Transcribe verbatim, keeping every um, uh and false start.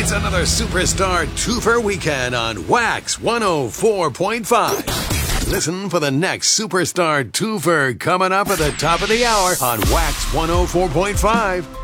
It's another Superstar Twofer weekend on Wax one oh four point five. Listen for the next Superstar Twofer coming up at the top of the hour on Wax one oh four point five.